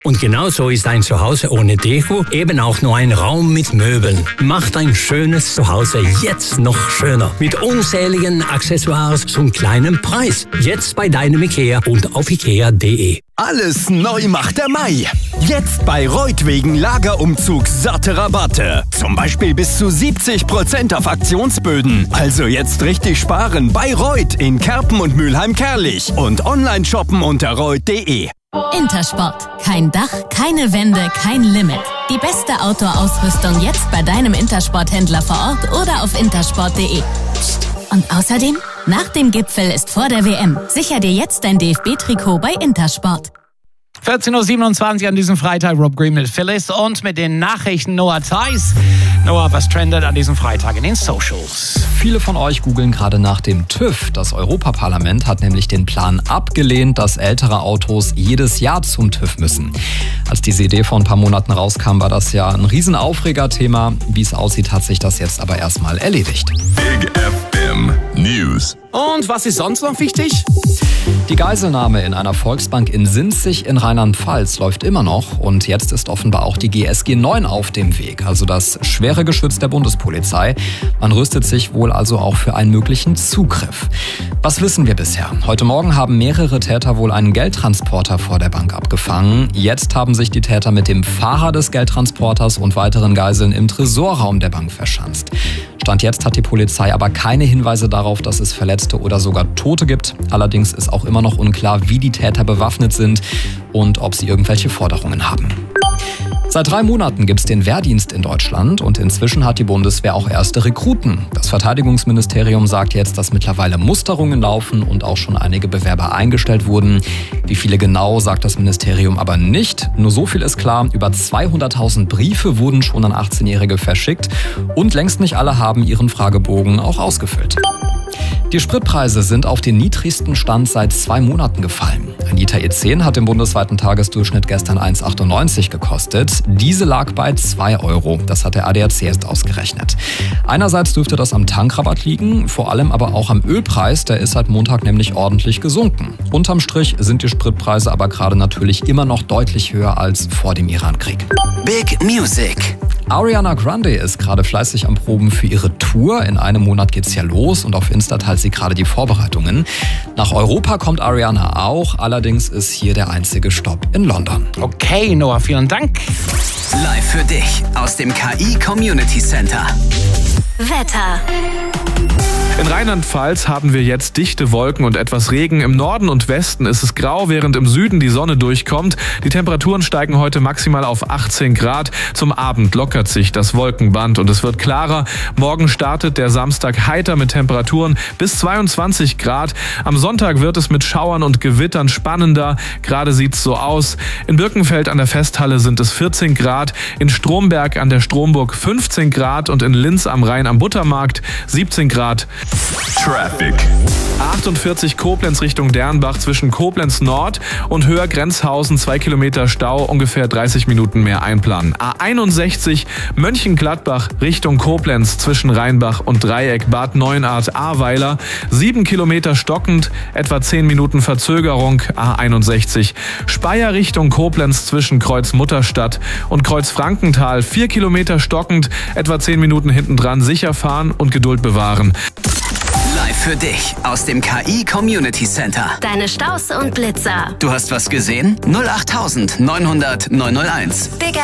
Und genauso ist ein Zuhause ohne Deko eben auch nur ein Raum mit Möbeln. Macht ein schönes Zuhause jetzt noch schöner. Mit unzähligen Accessoires zum kleinen Preis. Jetzt bei deinem IKEA und auf ikea.de. Alles neu macht der Mai. Jetzt bei Reut wegen Lagerumzug satte Rabatte. Zum Beispiel bis zu 70% auf Aktionsböden. Also jetzt richtig sparen bei Reut in Kerpen und Mülheim-Kerlich. Und online shoppen unter reut.de. Intersport. Kein Dach, keine Wände, kein Limit. Die beste Outdoor-Ausrüstung jetzt bei deinem Intersport-Händler vor Ort oder auf intersport.de. Und außerdem, nach dem Gipfel ist vor der WM. Sicher dir jetzt dein DFB-Trikot bei Intersport. 14.27 Uhr an diesem Freitag. Rob Green mit Phyllis und mit den Nachrichten Noah Theis. Noah, was trendet an diesem Freitag in den Socials? Viele von euch googeln gerade nach dem TÜV. Das Europaparlament hat nämlich den Plan abgelehnt, dass ältere Autos jedes Jahr zum TÜV müssen. Als diese Idee vor ein paar Monaten rauskam, war das ja ein Riesenaufregerthema. Wie es aussieht, hat sich das jetzt aber erstmal erledigt. Big FM News. Und was ist sonst noch wichtig? Die Geiselnahme in einer Volksbank in Sinzig in Rheinland-Pfalz läuft immer noch und jetzt ist offenbar auch die GSG 9 auf dem Weg, also das schwere Geschütz der Bundespolizei. Man rüstet sich wohl also auch für einen möglichen Zugriff. Was wissen wir bisher? Heute Morgen haben mehrere Täter wohl einen Geldtransporter vor der Bank abgefangen. Jetzt haben sich die Täter mit dem Fahrer des Geldtransporters und weiteren Geiseln im Tresorraum der Bank verschanzt. Stand jetzt hat die Polizei aber keine Hinweise darauf, dass es Verletzte oder sogar Tote gibt. Allerdings ist auch immer noch unklar, wie die Täter bewaffnet sind und ob sie irgendwelche Forderungen haben. Seit 3 Monaten gibt es den Wehrdienst in Deutschland und inzwischen hat die Bundeswehr auch erste Rekruten. Das Verteidigungsministerium sagt jetzt, dass mittlerweile Musterungen laufen und auch schon einige Bewerber eingestellt wurden. Wie viele genau, sagt das Ministerium aber nicht. Nur so viel ist klar, über 200.000 Briefe wurden schon an 18-Jährige verschickt und längst nicht alle haben ihren Fragebogen auch ausgefüllt. Die Spritpreise sind auf den niedrigsten Stand seit 2 Monaten gefallen. Ein Liter E10 hat im bundesweiten Tagesdurchschnitt gestern 1,98 gekostet. Diese lag bei 2 Euro. Das hat der ADAC erst ausgerechnet. Einerseits dürfte das am Tankrabatt liegen, vor allem aber auch am Ölpreis. Der ist seit Montag nämlich ordentlich gesunken. Unterm Strich sind die Spritpreise aber gerade natürlich immer noch deutlich höher als vor dem Irankrieg. Big Music. Ariana Grande ist gerade fleißig am Proben für ihre Tour. In einem Monat geht's ja los und auf Insta teilt sie gerade die Vorbereitungen. Nach Europa kommt Ariana auch, allerdings ist hier der einzige Stopp in London. Okay, Noah, vielen Dank. Live für dich aus dem KI Community Center. Wetter. In Rheinland-Pfalz haben wir jetzt dichte Wolken und etwas Regen. Im Norden und Westen ist es grau, während im Süden die Sonne durchkommt. Die Temperaturen steigen heute maximal auf 18 Grad. Zum Abend lockert sich das Wolkenband und es wird klarer. Morgen startet der Samstag heiter mit Temperaturen bis 22 Grad. Am Sonntag wird es mit Schauern und Gewittern spannender. Gerade sieht's so aus. In Birkenfeld an der Festhalle sind es 14 Grad. In Stromberg an der Stromburg 15 Grad und in Linz am Rhein am Buttermarkt 17 Grad. Traffic. 48 Koblenz Richtung Dernbach zwischen Koblenz Nord und Höher Grenzhausen 2 Kilometer Stau, ungefähr 30 Minuten mehr einplanen. A61 Mönchengladbach Richtung Koblenz zwischen Rheinbach und Dreieck Bad Neuenahr-Ahrweiler 7 Kilometer stockend, etwa 10 Minuten Verzögerung. A61 Speyer Richtung Koblenz zwischen Kreuz Mutterstadt und Kreuz Frankenthal 4 Kilometer stockend, etwa 10 Minuten hintendran sicher fahren und Geduld bewahren. Live für dich aus dem KI Community Center. Deine Staus und Blitzer. Du hast was gesehen? 08900 901. Big